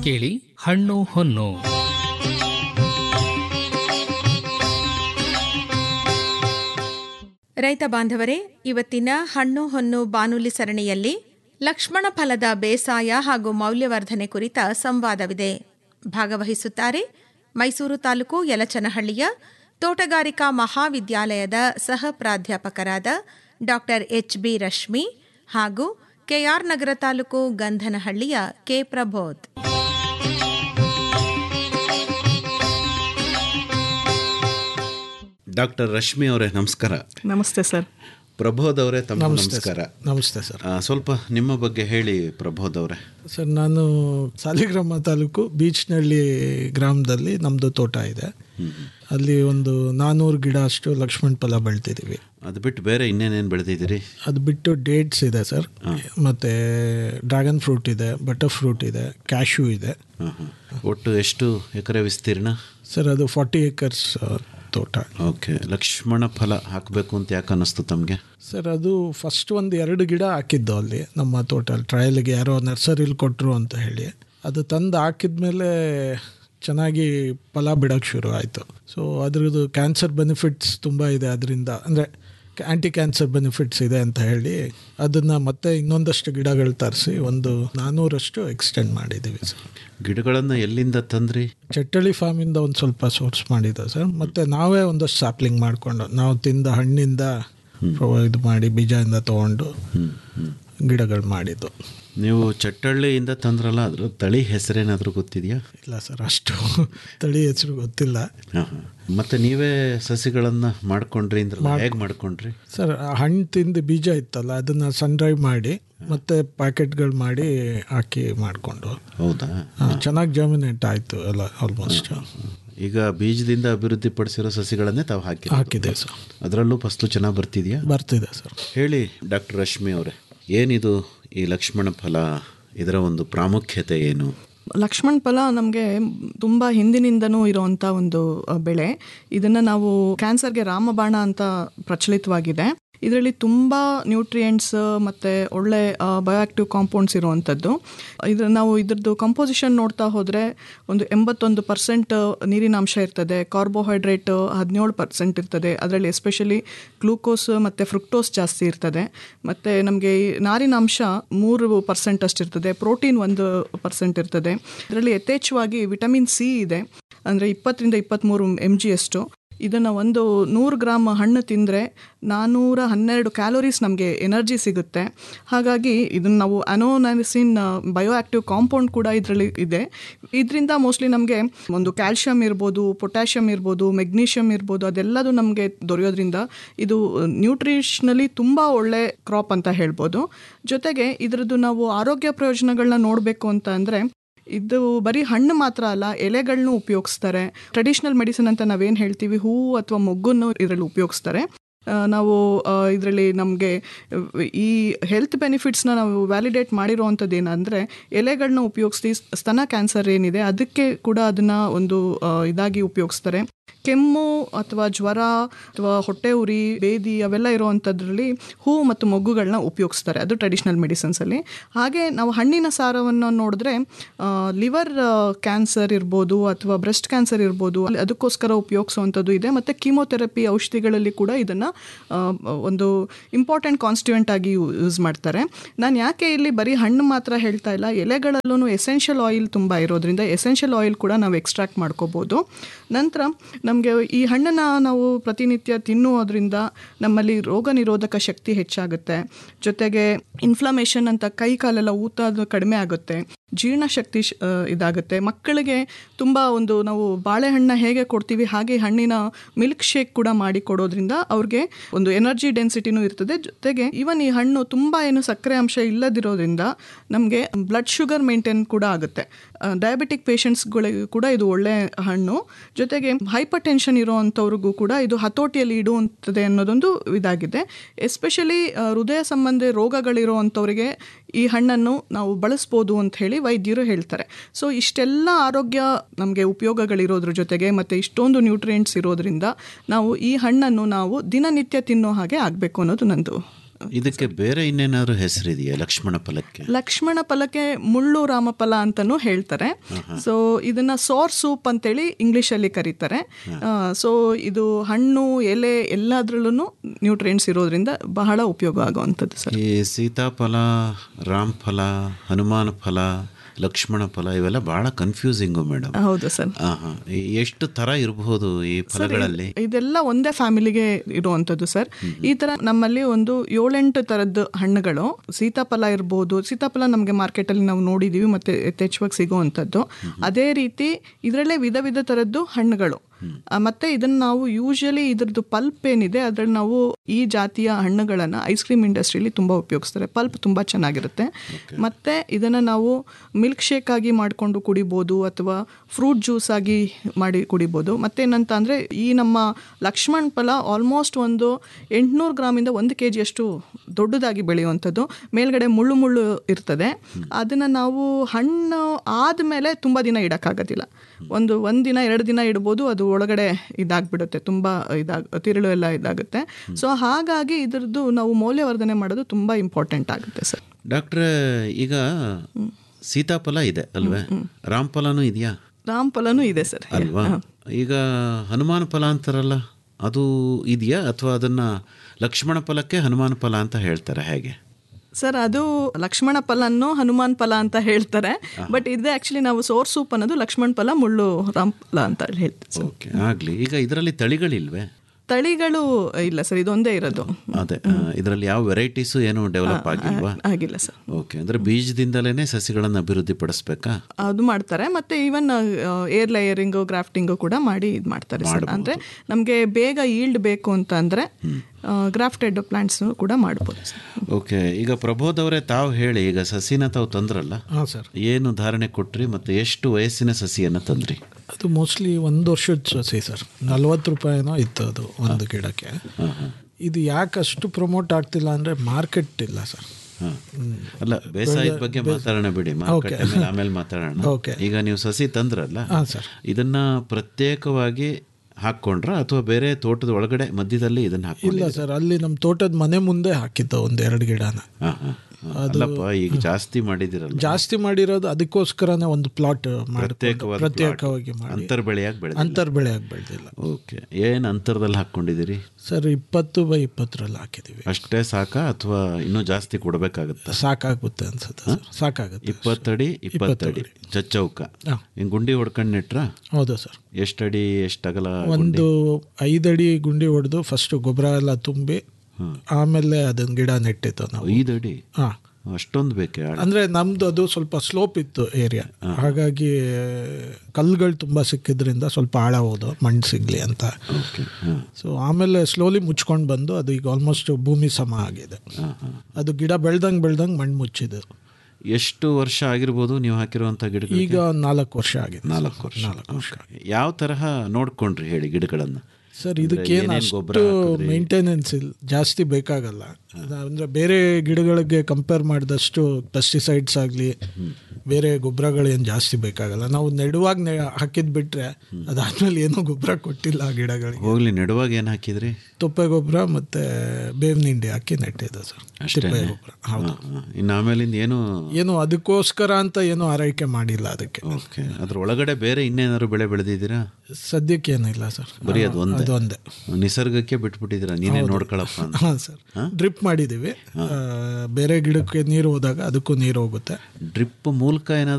ಕೇಳಿ ಹಣ್ಣು ಹೊನ್ನು. ರೈತ ಬಾಂಧವರೇ, ಇವತ್ತಿನ ಹಣ್ಣು ಹೊನ್ನು ಬಾನುಲಿ ಸರಣಿಯಲ್ಲಿ ಲಕ್ಷ್ಮಣ ಫಲದ ಬೇಸಾಯ ಹಾಗೂ ಮೌಲ್ಯವರ್ಧನೆ ಕುರಿತ ಸಂವಾದವಿದೆ. ಭಾಗವಹಿಸುತ್ತಾರೆ ಮೈಸೂರು ತಾಲೂಕು ಯಲಚನಹಳ್ಳಿಯ ತೋಟಗಾರಿಕಾ ಮಹಾವಿದ್ಯಾಲಯದ ಸಹ ಪ್ರಾಧ್ಯಾಪಕರಾದ ಡಾ ಎಚ್.ಬಿ. ರಶ್ಮಿ ಹಾಗೂ ಕೆಆರ್ ನಗರ ತಾಲೂಕು ಗಂಧನಹಳ್ಳಿಯ ಕೆ. ಪ್ರಬೋಧ್. ಡಾಕ್ಟರ್ ರಶ್ಮಿ ಅವರೇ ನಮಸ್ಕಾರ. ನಮಸ್ತೆ ಸರ್. ಪ್ರಬೋಧ್ ಅವರೇ ತಮ್ಮ ನಮಸ್ಕಾರ. ನಮಸ್ತೆ ಸರ್. ಸ್ವಲ್ಪ ನಿಮ್ಮ ಬಗ್ಗೆ ಹೇಳಿ ಪ್ರಬೋಧ್ ಅವರೇ. ಸರ್, ನಾನು ಸಾಲಿಗ್ರಾಮ ತಾಲೂಕು ಬೀಚ್ನಹಳ್ಳಿ ಗ್ರಾಮದಲ್ಲಿ ನಮ್ಮದು ತೋಟ ಇದೆ. ಅಲ್ಲಿ ಒಂದು 400 ಗಿಡ ಅಷ್ಟು ಲಕ್ಷ್ಮಣ ಫಲ ಬೆಳ್ತಿದ್ದೀವಿ. ಅದು ಬಿಟ್ಟು ಬೇರೆ ಇನ್ನೇನೇನು ಬೆಳೆದಿದ್ದೀರಿ? ಅದು ಬಿಟ್ಟು ಡೇಟ್ಸ್ ಇದೆ ಸರ್, ಮತ್ತು ಡ್ರ್ಯಾಗನ್ ಫ್ರೂಟ್ ಇದೆ, ಬಟರ್ ಫ್ರೂಟ್ ಇದೆ, ಕ್ಯಾಶ್ಯೂ ಇದೆ. ಒಟ್ಟು ಎಷ್ಟು ಎಕರೆ ವಿಸ್ತೀರ್ಣ? ಸರ್, ಅದು 40 acres ತೋಟ. ಓಕೆ. ಲಕ್ಷ್ಮಣ ಫಲ ಹಾಕಬೇಕು ಅಂತ ಯಾಕೆ ಅನ್ನಿಸ್ತು ತಮಗೆ? ಸರ್, ಅದು ಫಸ್ಟ್ ಒಂದು 2 ಗಿಡ ಹಾಕಿದ್ದು ಅಲ್ಲಿ ನಮ್ಮ ತೋಟಲ್ಲಿ ಟ್ರಯಲ್ಗೆ, ಯಾರೋ ನರ್ಸರಿಲಿ ಕೊಟ್ಟರು ಅಂತ ಹೇಳಿ. ಅದು ತಂದು ಹಾಕಿದ್ಮೇಲೆ ಚೆನ್ನಾಗಿ ಫಲ ಬಿಡೋಕ್ಕೆ ಶುರು ಆಯಿತು. ಸೊ ಅದ್ರದ್ದು ಕ್ಯಾನ್ಸರ್ ಬೆನಿಫಿಟ್ಸ್ ತುಂಬ ಇದೆ, ಅದರಿಂದ ಅಂದರೆ ಆ್ಯಂಟಿ ಕ್ಯಾನ್ಸರ್ ಬೆನಿಫಿಟ್ಸ್ ಇದೆ ಅಂತ ಹೇಳಿ ಅದನ್ನು ಮತ್ತೆ ಇನ್ನೊಂದಷ್ಟು ಗಿಡಗಳು ತರಿಸಿ ಒಂದು 400 ಎಕ್ಸ್ಟೆಂಡ್ ಮಾಡಿದ್ದೀವಿ ಸರ್. ಗಿಡಗಳನ್ನು ಎಲ್ಲಿಂದ ತಂದ್ರಿ? ಚಟ್ಟಳ್ಳಿ ಫಾರ್ಮಿಂದ ಒಂದು ಸ್ವಲ್ಪ ಸೋರ್ಸ್ ಮಾಡಿದ್ದೆ ಸರ್. ಮತ್ತು ನಾವೇ ಒಂದಷ್ಟು ಸ್ಯಾಪ್ಲಿಂಗ್ ಮಾಡಿಕೊಂಡು ನಾವು ತಿಂದ ಹಣ್ಣಿಂದ ಇದು ಮಾಡಿ ಬೀಜದಿಂದ ತೊಗೊಂಡು ಗಿಡಗಳು ಮಾಡಿದ್ದು. ನೀವು ಚಟ್ಟಳ್ಳಿಯಿಂದ ತಂದ್ರಲ್ಲ, ಅದ್ರ ತಳಿ ಹೆಸರೇನಾದರೂ ಗೊತ್ತಿದೆಯಾ? ಇಲ್ಲ ಸರ್, ಅಷ್ಟು ತಳಿ ಹೆಸರು ಗೊತ್ತಿಲ್ಲ. ಮತ್ತೆ ನೀವೇ ಸಸಿಗಳನ್ನು ಮಾಡ್ಕೊಂಡ್ರಿ ಅಂದ್ರೆ ಹೇಗೆ ಮಾಡ್ಕೊಂಡ್ರಿ? ಸರ್, ಹಣ್ಣು ತಿಂದು ಬೀಜ ಇತ್ತಲ್ಲ, ಅದನ್ನು ಸನ್ ಡ್ರೈ ಮಾಡಿ ಮತ್ತೆ ಪ್ಯಾಕೆಟ್ಗಳು ಮಾಡಿ ಹಾಕಿ ಮಾಡಿಕೊಂಡು. ಹೌದಾ? ಚೆನ್ನಾಗಿ ಜರ್ಮಿನೇಟ್ ಆಯಿತು ಎಲ್ಲ ಆಲ್ಮೋಸ್ಟ್. ಈಗ ಬೀಜದಿಂದ ಅಭಿವೃದ್ಧಿ ಪಡಿಸಿರೋ ಸಸಿಗಳನ್ನೇ ತಾವು ಹಾಕಿದೆ ಸರ್. ಅದರಲ್ಲೂ ಫಸ್ಲು ಚೆನ್ನಾಗಿ ಬರ್ತಿದೆಯಾ? ಬರ್ತಿದೆ ಸರ್. ಹೇಳಿ ಡಾಕ್ಟರ್ ರಶ್ಮಿ ಅವರೇ, ಏನಿದು ಈ ಲಕ್ಷ್ಮಣ ಫಲ, ಇದರ ಒಂದು ಪ್ರಾಮುಖ್ಯತೆ ಏನು? ಲಕ್ಷ್ಮಣ ಫಲ ನಮಗೆ ತುಂಬ ಹಿಂದಿನಿಂದನೂ ಇರೋವಂಥ ಒಂದು ಬೆಳೆ. ಇದನ್ನು ನಾವು ಕ್ಯಾನ್ಸರ್ಗೆ ರಾಮಬಾಣ ಅಂತ ಪ್ರಚಲಿತವಾಗಿದೆ. ಇದರಲ್ಲಿ ತುಂಬ ನ್ಯೂಟ್ರಿಯೆಂಟ್ಸ್ ಮತ್ತು ಒಳ್ಳೆ ಬಯೋಆಕ್ಟಿವ್ ಕಾಂಪೌಂಡ್ಸ್ ಇರುವಂಥದ್ದು. ನಾವು ಇದ್ರದ್ದು ಕಂಪೋಸಿಷನ್ ನೋಡ್ತಾ ಹೋದರೆ ಒಂದು 81% ನೀರಿನಾಂಶ ಇರ್ತದೆ, ಕಾರ್ಬೋಹೈಡ್ರೇಟ್ 17% ಇರ್ತದೆ. ಅದರಲ್ಲಿ ಎಸ್ಪೆಷಲಿ ಗ್ಲೂಕೋಸ್ ಮತ್ತು ಫ್ರುಕ್ಟೋಸ್ ಜಾಸ್ತಿ ಇರ್ತದೆ. ಮತ್ತು ನಮಗೆ ನಾರಿನಾಂಶ 3% ಅಷ್ಟಿರ್ತದೆ, ಪ್ರೋಟೀನ್ 1% ಇರ್ತದೆ. ಇದರಲ್ಲಿ ಯಥೇಚ್ಛವಾಗಿ ವಿಟಮಿನ್ ಸಿ ಇದೆ, ಅಂದರೆ 20 ರಿಂದ 23 mg ಅಷ್ಟು. ಇದನ್ನು ಒಂದು 100 ಗ್ರಾಮ್ ಹಣ್ಣು ತಿಂದರೆ 412 ಕ್ಯಾಲೋರೀಸ್ ನಮಗೆ ಎನರ್ಜಿ ಸಿಗುತ್ತೆ. ಹಾಗಾಗಿ ಇದನ್ನು ನಾವು ಅನೋನೈಸಿನ್ ಬಯೋಆಕ್ಟಿವ್ ಕಾಂಪೌಂಡ್ ಕೂಡ ಇದರಲ್ಲಿ ಇದೆ. ಇದರಿಂದ ಮೋಸ್ಟ್ಲಿ ನಮಗೆ ಒಂದು ಕ್ಯಾಲ್ಶಿಯಂ ಇರ್ಬೋದು, ಪೊಟ್ಯಾಷಿಯಮ್ ಇರ್ಬೋದು, ಮೆಗ್ನೀಷಿಯಮ್ ಇರ್ಬೋದು, ಅದೆಲ್ಲದು ನಮಗೆ ದೊರೆಯೋದ್ರಿಂದ ಇದು ನ್ಯೂಟ್ರಿಷನಲಿ ತುಂಬ ಒಳ್ಳೆ ಕ್ರಾಪ್ ಅಂತ ಹೇಳ್ಬೋದು. ಜೊತೆಗೆ ಇದರದ್ದು ನಾವು ಆರೋಗ್ಯ ಪ್ರಯೋಜನಗಳನ್ನ ನೋಡಬೇಕು ಅಂತ ಅಂದರೆ, ಇದು ಬರೀ ಹಣ್ಣು ಮಾತ್ರ ಅಲ್ಲ, ಎಲೆಗಳನ್ನೂ ಉಪಯೋಗಿಸ್ತಾರೆ. ಟ್ರೆಡಿಷನಲ್ ಮೆಡಿಸಿನ್ ಅಂತ ನಾವೇನು ಹೇಳ್ತೀವಿ, ಹೂವು ಅಥವಾ ಮೊಗ್ಗನ್ನು ಇದರಲ್ಲಿ ಉಪಯೋಗಿಸ್ತಾರೆ. ನಾವು ಇದರಲ್ಲಿ ನಮಗೆ ಈ ಹೆಲ್ತ್ ಬೆನಿಫಿಟ್ಸ್ನ ನಾವು ವ್ಯಾಲಿಡೇಟ್ ಮಾಡಿರೋವಂಥದ್ದು ಏನಂದರೆ, ಎಲೆಗಳನ್ನ ಉಪಯೋಗಿಸಿ ಸ್ತನ ಕ್ಯಾನ್ಸರ್ ಏನಿದೆ ಅದಕ್ಕೆ ಕೂಡ ಅದನ್ನು ಒಂದು ಇದಾಗಿ ಉಪಯೋಗಿಸ್ತಾರೆ. ಕೆಮ್ಮು ಅಥವಾ ಜ್ವರ ಅಥವಾ ಹೊಟ್ಟೆ ಉರಿ, ಬೇದಿ ಅವೆಲ್ಲ ಇರೋವಂಥದ್ರಲ್ಲಿ ಹೂವು ಮತ್ತು ಮೊಗ್ಗುಗಳನ್ನ ಉಪಯೋಗಿಸ್ತಾರೆ, ಅದು ಟ್ರೆಡಿಷನಲ್ ಮೆಡಿಸಿನ್ಸಲ್ಲಿ. ಹಾಗೆ ನಾವು ಹಣ್ಣಿನ ಸಾರವನ್ನು ನೋಡಿದ್ರೆ ಲಿವರ್ ಕ್ಯಾನ್ಸರ್ ಇರ್ಬೋದು ಅಥವಾ ಬ್ರೆಸ್ಟ್ ಕ್ಯಾನ್ಸರ್ ಇರ್ಬೋದು, ಅದಕ್ಕೋಸ್ಕರ ಉಪಯೋಗಿಸುವಂಥದ್ದು ಇದೆ. ಮತ್ತು ಕೀಮೋಥೆರಪಿ ಔಷಧಿಗಳಲ್ಲಿ ಕೂಡ ಇದನ್ನು ಒಂದು ಇಂಪಾರ್ಟೆಂಟ್ ಕಾನ್ಸ್ಟಿಟ್ಯೂಯೆಂಟ್ ಆಗಿ ಯೂಸ್ ಮಾಡ್ತಾರೆ. ನಾನು ಯಾಕೆ ಇಲ್ಲಿ ಬರೀ ಹಣ್ಣು ಮಾತ್ರ ಹೇಳ್ತಾ ಇಲ್ಲ, ಎಲೆಗಳಲ್ಲೂ ಎಸೆನ್ಷಿಯಲ್ ಆಯಿಲ್ ತುಂಬ ಇರೋದ್ರಿಂದ ಎಸೆನ್ಷಿಯಲ್ ಆಯಿಲ್ ಕೂಡ ನಾವು ಎಕ್ಸ್ಟ್ರಾಕ್ಟ್ ಮಾಡ್ಕೋಬೋದು. ನಂತರ ನಮಗೆ ಈ ಹಣ್ಣನ್ನು ನಾವು ಪ್ರತಿನಿತ್ಯ ತಿನ್ನುವುದರಿಂದ ನಮ್ಮಲ್ಲಿ ರೋಗ ನಿರೋಧಕ ಶಕ್ತಿ ಹೆಚ್ಚಾಗುತ್ತೆ. ಜೊತೆಗೆ ಇನ್ಫ್ಲಮೇಷನ್ ಅಂತ ಕೈ ಕಾಲೆಲ್ಲ ಊತ ಕಡಿಮೆ ಆಗುತ್ತೆ, ಜೀರ್ಣಶಕ್ತಿ ಇದಾಗುತ್ತೆ. ಮಕ್ಕಳಿಗೆ ತುಂಬ ಒಂದು ನಾವು ಬಾಳೆಹಣ್ಣು ಹೇಗೆ ಕೊಡ್ತೀವಿ ಹಾಗೆ ಹಣ್ಣಿನ ಮಿಲ್ಕ್ ಶೇಕ್ ಕೂಡ ಮಾಡಿ ಕೊಡೋದ್ರಿಂದ ಅವ್ರಿಗೆ ಒಂದು ಎನರ್ಜಿ ಡೆನ್ಸಿಟಿನೂ ಇರ್ತದೆ. ಜೊತೆಗೆ ಈವನ್ ಈ ಹಣ್ಣು ತುಂಬ ಏನು ಸಕ್ಕರೆ ಅಂಶ ಇಲ್ಲದಿರೋದ್ರಿಂದ ನಮಗೆ ಬ್ಲಡ್ ಶುಗರ್ ಮೇಂಟೈನ್ ಕೂಡ ಆಗುತ್ತೆ. ಡಯಾಬಿಟಿಕ್ ಪೇಷಂಟ್ಸ್ಗಳಿಗೂ ಕೂಡ ಇದು ಒಳ್ಳೆ ಹಣ್ಣು. ಜೊತೆಗೆ ಹೈಪರ್ ಟೆನ್ಷನ್ ಇರೋವಂಥವ್ರಿಗೂ ಕೂಡ ಇದು ಹತೋಟಿಯಲ್ಲಿ ಇಡುವಂಥದ್ದೇ ಅನ್ನೋದೊಂದು ಇದಾಗಿದೆ. ಎಸ್ಪೆಷಲಿ ಹೃದಯ ಸಂಬಂಧಿ ರೋಗಗಳಿರುವಂಥವ್ರಿಗೆ ಈ ಹಣ್ಣನ್ನು ನಾವು ಬಳಸ್ಬೋದು ಅಂತ ಹೇಳಿ ವೈದ್ಯರು ಹೇಳ್ತಾರೆ. ಸೊ ಇಷ್ಟೆಲ್ಲ ಆರೋಗ್ಯ ನಮಗೆ ಉಪಯೋಗಗಳಿರೋದ್ರ ಜೊತೆಗೆ ಮತ್ತು ಇಷ್ಟೊಂದು ನ್ಯೂಟ್ರಿಯೆಂಟ್ಸ್ ಇರೋದ್ರಿಂದ ನಾವು ಈ ಹಣ್ಣನ್ನು ನಾವು ದಿನನಿತ್ಯ ತಿನ್ನೋ ಹಾಗೆ ಆಗಬೇಕು ಅನ್ನೋದು ನಂದು ಇದಕ್ಕೆ ಬೇರೆ ಇನ್ನೇನಾದ್ರು ಹೆಸರಿದೆಯಾ ಲಕ್ಷ್ಮಣ ಫಲಕ್ಕೆ? ಲಕ್ಷ್ಮಣ ಫಲಕ್ಕೆ ಮುಳ್ಳು ರಾಮಫಲ ಅಂತಲೂ ಹೇಳ್ತಾರೆ. ಸೊ ಇದನ್ನು ಸೋರ್ ಸೂಪ್ ಅಂತೇಳಿ ಇಂಗ್ಲೀಷಲ್ಲಿ ಕರೀತಾರೆ. ಸೊ ಇದು ಹಣ್ಣು ಎಲೆ ಎಲ್ಲದರಲ್ಲೂ ನ್ಯೂಟ್ರಿಯೆಂಟ್ಸ್ ಇರೋದ್ರಿಂದ ಬಹಳ ಉಪಯೋಗ ಆಗುವಂಥದ್ದು ಸರ್. ಈ ಸೀತಾಫಲ, ರಾಮಫಲ, ಹನುಮಾನ ಫಲ, ಲಕ್ಷ್ಮಣ ಫಲ ಇವೆಲ್ಲ ಬಹಳ ಕನ್ಫ್ಯೂಸಿಂಗು ಮೇಡಮ್. ಹೌದು ಸರ್. ಎಷ್ಟು ಥರ ಇರಬಹುದು ಈ ಫಲಗಳಲ್ಲಿ? ಇದೆಲ್ಲ ಒಂದೇ ಫ್ಯಾಮಿಲಿಗೆ ಇರುವಂಥದ್ದು ಸರ್. ಈ ಥರ ನಮ್ಮಲ್ಲಿ ಒಂದು 7-8 ಥರದ್ದು ಹಣ್ಣುಗಳು, ಸೀತಾಫಲ ಇರ್ಬೋದು. ಸೀತಾಫಲ ನಮಗೆ ಮಾರ್ಕೆಟಲ್ಲಿ ನಾವು ನೋಡಿದ್ದೀವಿ ಮತ್ತು ಯಥೇಚ್ಛವಾಗಿ ಸಿಗೋವಂಥದ್ದು. ಅದೇ ರೀತಿ ಇದರಲ್ಲೇ ವಿಧ ವಿಧ ಥರದ್ದು ಹಣ್ಣುಗಳು. ಮತ್ತು ಇದನ್ನು ನಾವು ಯೂಶಲಿ ಇದ್ರದ್ದು ಪಲ್ಪ್ ಏನಿದೆ ಅದರಲ್ಲಿ ನಾವು ಈ ಜಾತಿಯ ಹಣ್ಣುಗಳನ್ನು ಐಸ್ ಕ್ರೀಮ್ ಇಂಡಸ್ಟ್ರಿಯಲ್ಲಿ ತುಂಬ ಉಪಯೋಗಿಸ್ತಾರೆ. ಪಲ್ಪ್ ತುಂಬ ಚೆನ್ನಾಗಿರುತ್ತೆ. ಮತ್ತು ಇದನ್ನು ನಾವು ಮಿಲ್ಕ್ ಶೇಕ್ ಆಗಿ ಮಾಡಿಕೊಂಡು ಕುಡಿಬೋದು ಅಥವಾ ಫ್ರೂಟ್ ಜ್ಯೂಸ್ ಆಗಿ ಮಾಡಿ ಕುಡಿಬೋದು. ಮತ್ತೇನಂತ ಅಂದರೆ ಈ ನಮ್ಮ ಲಕ್ಷ್ಮಣ ಫಲ ಆಲ್ಮೋಸ್ಟ್ ಒಂದು 800 ಗ್ರಾಮಿಂದ 1 kg ಅಷ್ಟು ದೊಡ್ಡದಾಗಿ ಬೆಳೆಯುವಂಥದ್ದು. ಮೇಲ್ಗಡೆ ಮುಳ್ಳು ಮುಳ್ಳು ಇರ್ತದೆ. ಅದನ್ನು ನಾವು ಹಣ್ಣು ಆದಮೇಲೆ ತುಂಬ ದಿನ ಇಡೋಕ್ಕಾಗೋದಿಲ್ಲ. ಒಂದು ದಿನ 2 ದಿನ ಇಡ್ಬೋದು, ಅದು ಒಳಗಡೆ ಇದಾಗ್ಬಿಡುತ್ತೆ, ತುಂಬ ತಿರುಳು ಎಲ್ಲ ಇದಾಗುತ್ತೆ. ಸೊ ಹಾಗಾಗಿ ಇದರದ್ದು ನಾವು ಮೌಲ್ಯವರ್ಧನೆ ಮಾಡೋದು ತುಂಬ ಇಂಪಾರ್ಟೆಂಟ್ ಆಗುತ್ತೆ ಸರ್. ಡಾಕ್ಟ್ರೆ, ಈಗ ಸೀತಾಫಲ ಇದೆ ಅಲ್ವೇ, ರಾಮಫಲನೂ ಇದೆಯಾ? ರಾಮಫಲನೂ ಇದೆ ಸರ್ ಅಲ್ವಾ. ಈಗ ಹನುಮಾನ ಫಲ ಅಂತಾರಲ್ಲ, ಅದು ಇದೆಯಾ ಅಥವಾ ಅದನ್ನ ಲಕ್ಷ್ಮಣ ಫಲಕ್ಕೆ ಹನುಮಾನ ಫಲ ಅಂತ ಹೇಳ್ತಾರೆ, ಹೇಗೆ ಸರ್? ಅದು ಲಕ್ಷ್ಮಣ ಫಲನ್ನು ಹನುಮಾನ್ ಫಲ ಅಂತ ಹೇಳ್ತಾರೆ. ಬಟ್ ಇದು ಆ್ಯಕ್ಚುಲಿ ನಾವು ಸೋರ್ ಸೂಪ್ ಅನ್ನೋದು ಲಕ್ಷ್ಮಣ ಫಲ, ಮುಳ್ಳು ರಾಮ್ ಫಲ ಅಂತ ಹೇಳ್ತೀವಿ. ಓಕೆ, ಆಗಲಿ. ಈಗ ಇದರಲ್ಲಿ ತಳಿಗಳಿಲ್ವೇ? ತಳಿಗಳು ಇಲ್ಲ ಸರ್, ಇದೊಂದೇ ಇರೋದು. ಅದೇ, ಇದರಲ್ಲಿ ಯಾವ ವೆರೈಟೀಸು ಏನು ಡೆವಲಪ್ ಆಗಿಲ್ವಾ? ಆಗಿಲ್ಲ ಸರ್. ಓಕೆ, ಅಂದರೆ ಬೀಜದಿಂದಲೇ ಸಸಿಗಳನ್ನು ಅಭಿವೃದ್ಧಿ ಪಡಿಸ್ಬೇಕಾ? ಅದು ಮಾಡ್ತಾರೆ. ಮತ್ತು ಈವನ್ ಏರ್ ಲೇಯರಿಂಗು, ಗ್ರಾಫ್ಟಿಂಗು ಕೂಡ ಮಾಡಿ ಇದು ಮಾಡ್ತಾರೆ ಸರ್. ಅಂದರೆ ನಮಗೆ ಬೇಗ ಈಲ್ಡ್ ಬೇಕು ಅಂತ ಅಂದರೆ ಗ್ರಾಫ್ಟೆಡ್ ಪ್ಲಾಂಟ್ಸ್ ಕೂಡ ಮಾಡ್ಬೋದು ಸರ್. ಓಕೆ, ಈಗ ಪ್ರಬೋಧ್ ಅವರೇ, ತಾವು ಹೇಳಿ, ಈಗ ಸಸಿನ ತಾವು ತಂದ್ರಲ್ಲ, ಸರ್, ಏನು ಧಾರಣೆ ಕೊಟ್ರಿ ಮತ್ತು ಎಷ್ಟು ವಯಸ್ಸಿನ ಸಸಿಯನ್ನು ತಂದ್ರಿ? ಅದು ಮೋಸ್ಟ್ಲಿ 1 ವರ್ಷದ ಸಸಿ ಸರ್. 40 ರೂಪಾಯಿನೋ ಇತ್ತು ಅದು ಒಂದು ಗಿಡಕ್ಕೆ. ಇದು ಯಾಕೆ ಅಷ್ಟು ಪ್ರಮೋಟ್ ಆಗ್ತಿಲ್ಲ ಅಂದರೆ ಮಾರ್ಕೆಟ್ ಇಲ್ಲ ಸರ್. ಅಲ್ಲ, ಬೇಸಾಯದ ಬಗ್ಗೆ ಮಾತಾಡೋಣ ಬಿಡಿ, ಆಮೇಲೆ ಮಾತಾಡೋಣ. ಈಗ ನೀವು ಸಸಿ ತಂದ್ರಲ್ಲ, ಇದನ್ನ ಪ್ರತ್ಯೇಕವಾಗಿ ಹಾಕೊಂಡ್ರ ಅಥವಾ ಬೇರೆ ತೋಟದ ಒಳಗಡೆ ಮಧ್ಯದಲ್ಲಿ ಇದನ್ನ ಹಾಕಿಲ್ಲ? ಇಲ್ಲ ಸರ್, ಅಲ್ಲಿ ನಮ್ಮ ತೋಟದ ಮನೆ ಮುಂದೆ ಹಾಕಿತ್ತು 1-2 ಗಿಡನ. ಅಲ್ಲಪ್ಪ, ಈಗ ಜಾಸ್ತಿ ಮಾಡಿದಿರಲ್ಲ? ಜಾಸ್ತಿ ಮಾಡಿರೋದು ಅದಕ್ಕೋಸ್ಕರನೇ ಒಂದು ಪ್ಲಾಟ್ ಪ್ರತ್ಯೇಕವಾಗಿ ಅಂತರ್ ಬೆಳೆಯಾಗಿ ಬೆಳೆದಿಲ್ಲ. ಓಕೆ, ಏನು ಅಂತರದಲ್ಲಿ ಹಾಕೊಂಡಿದ್ದೀರಿ ಸರ್? 20 by 20 ಹಾಕಿದೀವಿ. ಅಷ್ಟೇ ಸಾಕಾ ಅಥವಾ ಇನ್ನೂ ಜಾಸ್ತಿ ಕೊಡಬೇಕಾಗುತ್ತೆ? ಸಾಕಾಗುತ್ತೆ ಅನ್ಸುತ್ತೆ, ಸಾಕಾಗುತ್ತೆ. 20 ಅಡಿ 20 ಅಡಿ ಚಚ್ಚೌಕ ಹಿಂಗೆ ಗುಂಡಿ ಹೊಡ್ಕೊಂಡು ನೆಟ್ರ? ಹೌದು ಸರ್. ಎಷ್ಟಡಿ ಅಗಲ? ಒಂದು 5 ಅಡಿ ಗುಂಡಿ ಹೊಡೆದು ಫಸ್ಟ್ ಗೊಬ್ಬರ ಎಲ್ಲ ತುಂಬಿ ಆಮೇಲೆ ಅದನ್ನ ಗಿಡ ನೆಟ್ಟಿತ್ತು ನಾವು. 5 ಅಡಿ? ಅಷ್ಟೊಂದು ಬೇಕೆ? ಅಂದ್ರೆ ನಮ್ದು ಅದು ಸ್ವಲ್ಪ ಸ್ಲೋಪ್ ಇತ್ತು ಏರಿಯಾ, ಹಾಗಾಗಿ ಕಲ್ಲುಗಳು ತುಂಬ ಸಿಕ್ಕಿದ್ರಿಂದ ಸ್ವಲ್ಪ ಆಳ ಹೋದು ಮಣ್ಣು ಸಿಗ್ಲಿ ಅಂತ. ಸೊ ಆಮೇಲೆ ಸ್ಲೋಲಿ ಮುಚ್ಕೊಂಡು ಬಂದು ಅದು ಈಗ ಆಲ್ಮೋಸ್ಟ್ ಭೂಮಿ ಸಮ ಆಗಿದೆ. ಅದು ಗಿಡ ಬೆಳ್ದಂಗೆ ಮಣ್ಣು ಮುಚ್ಚಿದೆ. ಎಷ್ಟು ವರ್ಷ ಆಗಿರ್ಬೋದು ನೀವು ಹಾಕಿರುವಂಥ ಗಿಡ? ಈಗ 4 ವರ್ಷ ಆಗಿದೆ. 4 ವರ್ಷ. ಯಾವ ತರಹ ನೋಡ್ಕೊಂಡ್ರಿ ಹೇಳಿ ಗಿಡಗಳನ್ನು? ಸರ್, ಇದಕ್ಕೇನು ಅಷ್ಟು ಮೇಂಟೆನೆನ್ಸ್ ಇಲ್ಲ, ಜಾಸ್ತಿ ಬೇಕಾಗಲ್ಲ. ಅಂದರೆ ಬೇರೆ ಗಿಡಗಳಿಗೆ ಕಂಪೇರ್ ಮಾಡಿದಷ್ಟು ಪೆಸ್ಟಿಸೈಡ್ಸ್ ಆಗಲಿ ಬೇರೆ ಗೊಬ್ಬರಗಳೇನು ಜಾಸ್ತಿ ಬೇಕಾಗಲ್ಲ. ನಾವು ನೆಡುವಾಗ ಹಾಕಿದ್ ಬಿಟ್ರೆ ಅದಾದ್ಮೇಲೆ ಏನೂ ಗೊಬ್ಬರ ಕೊಟ್ಟಿಲ್ಲ ಆ ಗಿಡಗಳಿಗೆ. ಹೋಗ್ಲಿ, ನೆಡುವಾಗ ಏನು ಹಾಕಿದ್ರಿ? ತೊಪ್ಪೆ ಗೊಬ್ಬರ ಮತ್ತು ಬೇವಿನ ಹಿಂಡಿ ಹಾಕಿ ನೆಟ್ಟಿದ್ದೆ ಸರ್. ತಿಪ್ಪೆ ಗೊಬ್ಬರ. ಹೌದು. ಇನ್ನು ಆಮೇಲಿಂದ ಏನು ಅದಕ್ಕೋಸ್ಕರ ಅಂತ ಏನೂ ಆರೈಕೆ ಮಾಡಿಲ್ಲ ಅದಕ್ಕೆ. ಓಕೆ, ಅದ್ರ ಒಳಗಡೆ ಬೇರೆ ಇನ್ನೇನಾದ್ರು ಬೆಳೆ ಬೆಳೆದಿದ್ದೀರಾ? ಸದ್ಯಕ್ಕೆ ಏನಿಲ್ಲ ಸರ್, ಬರೀ ಅದು ಒಂದೇ ನಿಸರ್ಗಕ್ಕೆ ಬಿಟ್ಬಿಟ್ಟಿದ್ದೀರಾ, ನೀನೇ ನೋಡ್ಕೊಳಪ್ಪ ಅಂತ? ಹಾಂ ಸರ್, ಡ್ರಿಪ್ ಮಾಡಿದ್ದೀವಿ. ಬೇರೆ ಗಿಡಕ್ಕೆ ನೀರು ಹೋದಾಗ ಅದಕ್ಕೂ ನೀರು ಹೋಗುತ್ತೆ. ಡ್ರಿಪ್ ಮೂಲಕ ಏನಾದರೂ